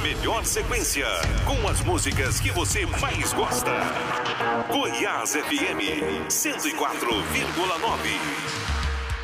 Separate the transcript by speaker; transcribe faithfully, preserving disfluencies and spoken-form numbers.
Speaker 1: melhor sequência, com as músicas que você mais gosta. Goiás F M cento e quatro vírgula nove.